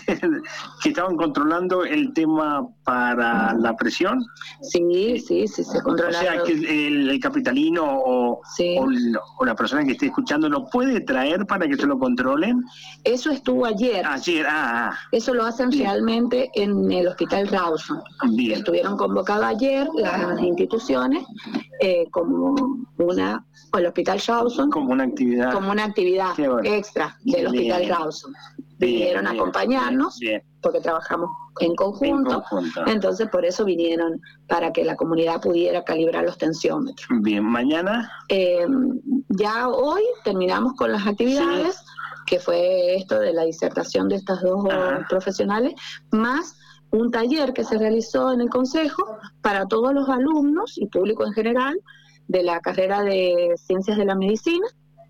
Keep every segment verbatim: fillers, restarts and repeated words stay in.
que estaban controlando el tema para la presión. Sí, sí, sí, se controla. O sea, que el, el capitalino o, sí. o, o la persona que esté escuchando lo puede traer para que se lo controlen. Eso estuvo ayer. Ayer, ah. Eso lo hacen bien. realmente en el Hospital Rawson. Bien. Estuvieron convocados ayer las instituciones eh, como una, o el Hospital Rawson. Como una actividad. Como una actividad bueno. extra del Hospital Rawson. Vinieron a acompañarnos, bien, bien. porque trabajamos en conjunto, en conjunto, entonces por eso vinieron, para que la comunidad pudiera calibrar los tensiómetros. Bien, ¿mañana? Eh, ya hoy terminamos con las actividades, sí. que fue esto de la disertación de estas dos Ajá. profesionales, más un taller que se realizó en el Consejo para todos los alumnos y público en general de la carrera de Ciencias de la Medicina,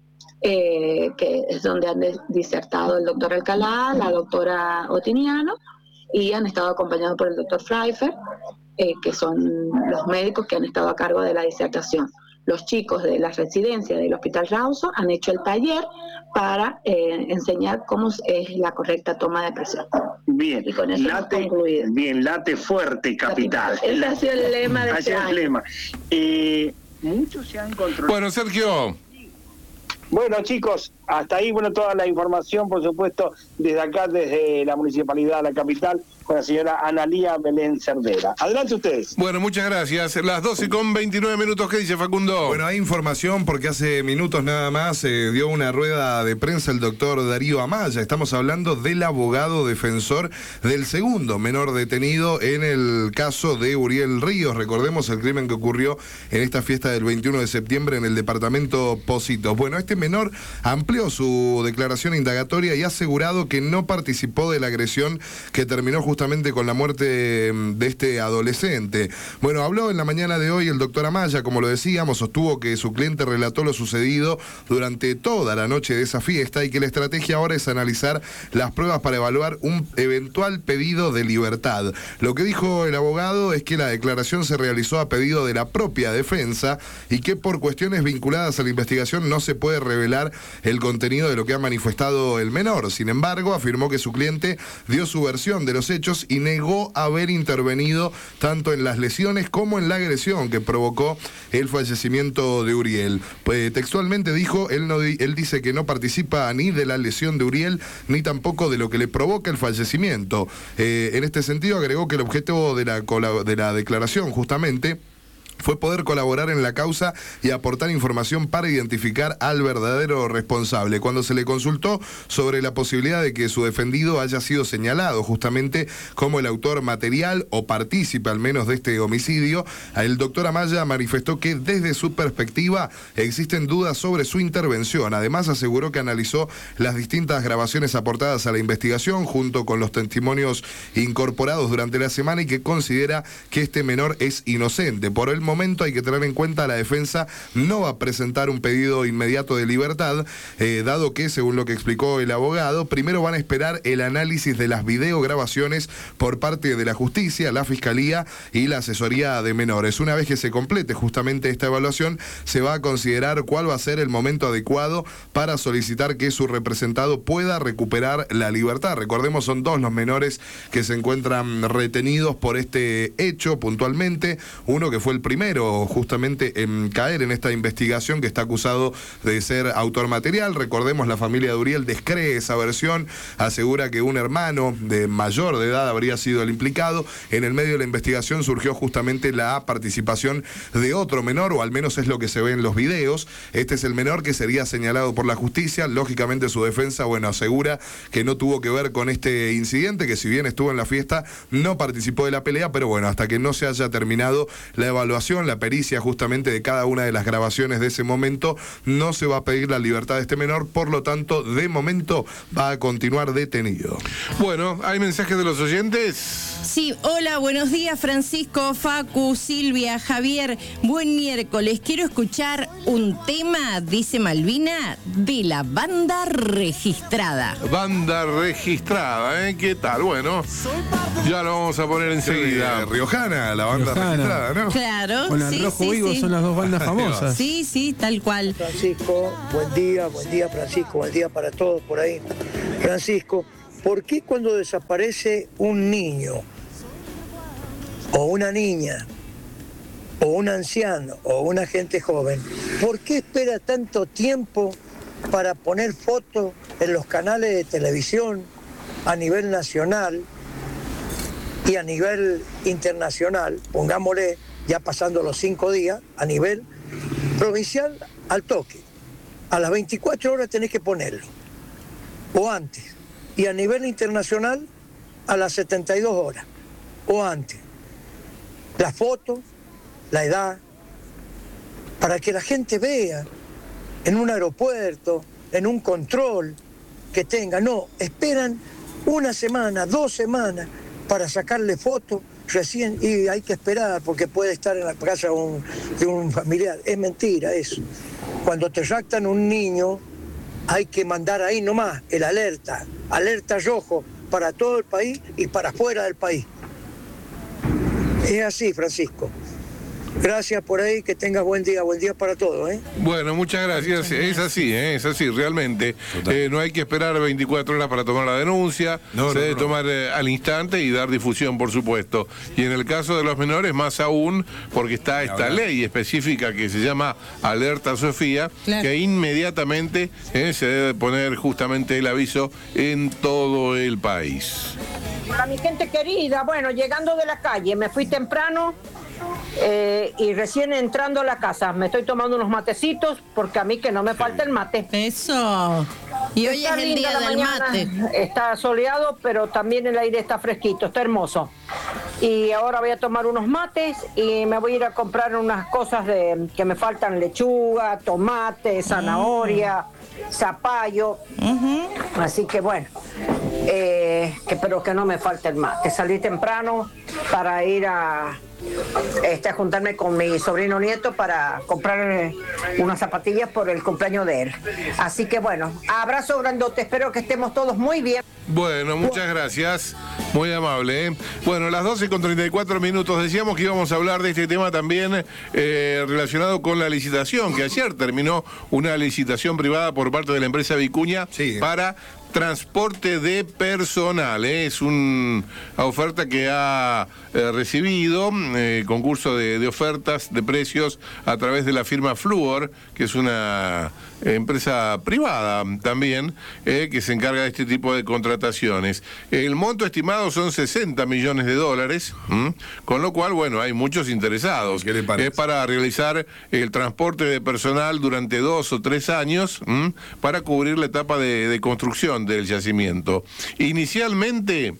Eh, que es donde han disertado el doctor Alcalá, la doctora Otiniano, y han estado acompañados por el doctor Pfeiffer, eh, que son los médicos que han estado a cargo de la disertación. Los chicos de la residencia del Hospital Rawson han hecho el taller para eh, enseñar cómo es la correcta toma de presión. Bien, y con eso late, bien, late fuerte, capital. Ese ha sido el lema de este año. El lema. Eh, muchos se han controlado. Bueno, Sergio. Bueno, chicos, hasta ahí, bueno, toda la información, por supuesto, desde acá, desde la Municipalidad de la Capital, con la señora Analía Belén Cervera. Adelante ustedes. Bueno, muchas gracias. Las doce con veintinueve minutos, ¿qué dice Facundo? Bueno, hay información porque hace minutos nada más se eh, dio una rueda de prensa el doctor Darío Amaya. Estamos hablando del abogado defensor del segundo menor detenido en el caso de Uriel Ríos. Recordemos el crimen que ocurrió en esta fiesta del veintiuno de septiembre en el departamento Pocitos. Bueno, este menor amplió su declaración indagatoria y ha asegurado que no participó de la agresión que terminó justamente con la muerte de este adolescente. Bueno, habló en la mañana de hoy el doctor Amaya, como lo decíamos, sostuvo que su cliente relató lo sucedido durante toda la noche de esa fiesta y que la estrategia ahora es analizar las pruebas para evaluar un eventual pedido de libertad. Lo que dijo el abogado es que la declaración se realizó a pedido de la propia defensa y que por cuestiones vinculadas a la investigación no se puede revelar el contenido de lo que ha manifestado el menor. Sin embargo, afirmó que su cliente dio su versión de los hechos y negó haber intervenido tanto en las lesiones como en la agresión que provocó el fallecimiento de Uriel. Pues, textualmente dijo, él, no, él dice que no participa ni de la lesión de Uriel, ni tampoco de lo que le provoca el fallecimiento. Eh, en este sentido, agregó que el objetivo de la, de la declaración, justamente, fue poder colaborar en la causa y aportar información para identificar al verdadero responsable. Cuando se le consultó sobre la posibilidad de que su defendido haya sido señalado justamente como el autor material o partícipe al menos de este homicidio, el doctor Amaya manifestó que desde su perspectiva existen dudas sobre su intervención. Además aseguró que analizó las distintas grabaciones aportadas a la investigación junto con los testimonios incorporados durante la semana y que considera que este menor es inocente. Por el momento hay que tener en cuenta la defensa no va a presentar un pedido inmediato de libertad, eh, dado que, según lo que explicó el abogado, primero van a esperar el análisis de las videograbaciones por parte de la justicia, la fiscalía y la asesoría de menores. Una vez que se complete justamente esta evaluación, se va a considerar cuál va a ser el momento adecuado para solicitar que su representado pueda recuperar la libertad. Recordemos, son dos los menores que se encuentran retenidos por este hecho puntualmente, uno que fue el primero justamente en caer en esta investigación, que está acusado de ser autor material. Recordemos, la familia de Uriel descree esa versión, asegura que un hermano de mayor de edad habría sido el implicado. En el medio de la investigación surgió justamente la participación de otro menor, o al menos es lo que se ve en los videos. Este es el menor que sería señalado por la justicia. Lógicamente su defensa, bueno, asegura que no tuvo que ver con este incidente, que si bien estuvo en la fiesta, no participó de la pelea, pero bueno, hasta que no se haya terminado la evaluación, la pericia justamente de cada una de las grabaciones de ese momento, no se va a pedir la libertad de este menor, por lo tanto, de momento va a continuar detenido. Bueno, ¿hay mensajes de los oyentes? Sí, hola, buenos días, Francisco, Facu, Silvia, Javier, buen miércoles. Quiero escuchar un tema, dice Malvina, de la banda registrada. Banda registrada, ¿eh? ¿Qué tal? Bueno, ya lo vamos a poner enseguida. Sí, Riojana, la banda Riojana. registrada, ¿no? Claro. Con el sí, Rojo sí, Vivo sí. son las dos bandas famosas. Sí, sí, tal cual. Francisco, buen día, buen día Francisco, buen día para todos por ahí. Francisco, ¿por qué cuando desaparece un niño o una niña o un anciano o una gente joven, por qué espera tanto tiempo para poner fotos en los canales de televisión a nivel nacional y a nivel internacional, pongámosle ya pasando los cinco días, a nivel provincial al toque? A las veinticuatro horas tenés que ponerlo, o antes, y a nivel internacional a las setenta y dos horas, o antes. La foto, la edad, para que la gente vea en un aeropuerto, en un control que tenga. No, esperan una semana, dos semanas para sacarle fotos recién, y hay que esperar porque puede estar en la casa de un, de un familiar. Es mentira eso. Cuando te raptan un niño, hay que mandar ahí nomás el alerta, alerta rojo para todo el país y para fuera del país. Es así, Francisco. Gracias por ahí, que tengas buen día, buen día para todos, ¿eh? Bueno, muchas gracias. Muchas gracias. Es así, ¿eh? Es así, realmente. Eh, no hay que esperar veinticuatro horas para tomar la denuncia, no, se no, debe no. tomar eh, al instante y dar difusión, por supuesto. Y en el caso de los menores, más aún, porque está esta Ahora. ley específica que se llama Alerta Sofía, claro. que inmediatamente eh, se debe poner justamente el aviso en todo el país. Para mi gente querida, bueno, llegando de la calle, me fui temprano. Eh, y recién entrando a la casa me estoy tomando unos matecitos porque a mí que no me falta el mate. Eso. Y hoy está es el día del mañana, mate. Está soleado, pero también el aire está fresquito, está hermoso. Y ahora voy a tomar unos mates y me voy a ir a comprar unas cosas de que me faltan: lechuga, tomate, zanahoria, mm. zapallo. Uh-huh. Así que bueno, eh, que, pero que no me falte el mate. Salí temprano para ir a Este, a juntarme con mi sobrino nieto para comprar unas zapatillas por el cumpleaños de él. Así que bueno, abrazo grandote, espero que estemos todos muy bien. Bueno, muchas gracias, muy amable, ¿eh? Bueno, las doce con treinta y cuatro minutos, decíamos que íbamos a hablar de este tema también eh, relacionado con la licitación, que ayer terminó una licitación privada por parte de la empresa Vicuña sí. para transporte de personal. ¿eh? Es una oferta que ha eh, recibido eh, concurso de, de ofertas de precios a través de la firma Fluor, que es una empresa privada también, eh, que se encarga de este tipo de contrataciones. El monto estimado son sesenta millones de dólares, ¿m? Con lo cual, bueno, hay muchos interesados. ¿Qué le parece? Es para realizar el transporte de personal durante dos o tres años, ¿m? Para cubrir la etapa de, de construcción del yacimiento. Inicialmente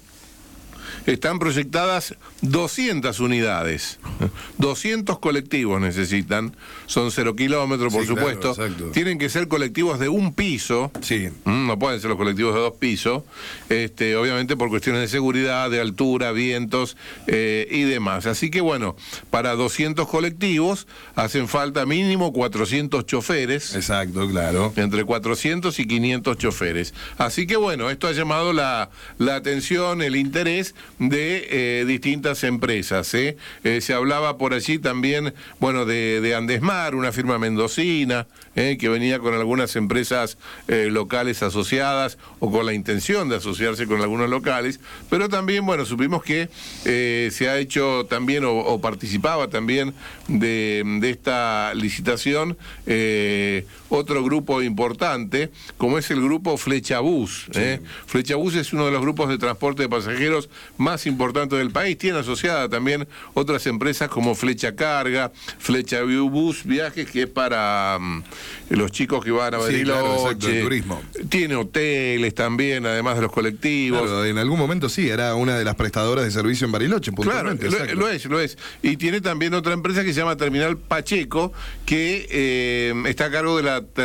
están proyectadas doscientas unidades, doscientos colectivos necesitan, son cero kilómetros, por sí, supuesto, claro, tienen que ser colectivos de un piso, sí. no pueden ser los colectivos de dos pisos, este, obviamente por cuestiones de seguridad, de altura, vientos eh, y demás. Así que bueno, para doscientos colectivos hacen falta mínimo cuatrocientos choferes. Exacto, claro. Entre cuatrocientos y quinientos choferes. Así que bueno, esto ha llamado la, la atención, el interés de eh, distintas empresas. ¿eh? Eh, se hablaba por allí también, bueno, de, de Andesmar, una firma mendocina, eh, que venía con algunas empresas eh, locales asociadas o con la intención de asociarse con algunos locales, pero también, bueno, supimos que eh, se ha hecho también o, o participaba también de, de esta licitación eh, otro grupo importante, como es el grupo Flechabús. ¿eh? Sí. Flechabús es uno de los grupos de transporte de pasajeros más importante del país, tiene asociada también otras empresas como Flecha Carga, Flecha Bus Viajes, que es para um, los chicos que van a Bariloche, sí, claro, exacto, el turismo. Tiene hoteles también, además de los colectivos. Claro, en algún momento sí, era una de las prestadoras de servicio en Bariloche, puntualmente. Claro, lo, lo es, lo es. Y tiene también otra empresa que se llama Terminal Pacheco, que eh, está a cargo de la